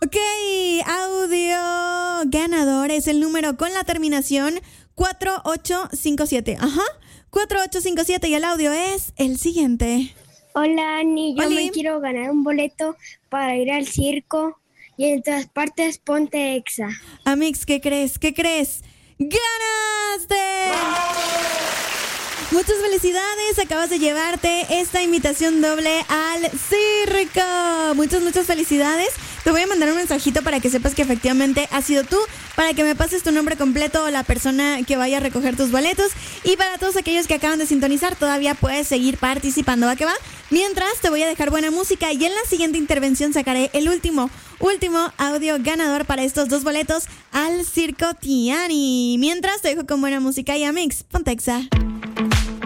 Ok, audio ganador es el número con la terminación 4857. Ajá, 4857 y el audio es el siguiente. Hola, Ani, yo Oli. me quiero ganar un boleto para ir al circo y en todas partes ponte Exa. Amix, ¿qué crees? ¿Qué crees? ¡Ganaste! Muchas felicidades, acabas de llevarte esta invitación doble al circo. Muchas felicidades. Te voy a mandar un mensajito para que sepas que efectivamente has sido tú, para que me pases tu nombre completo o la persona que vaya a recoger tus boletos. Y para todos aquellos que acaban de sintonizar, todavía puedes seguir participando, ¿va que va? Mientras, te voy a dejar buena música y en la siguiente intervención sacaré el último audio ganador para estos 2 boletos al Circo Tiani. Mientras, te dejo con buena música y a Mix, ponte Exa.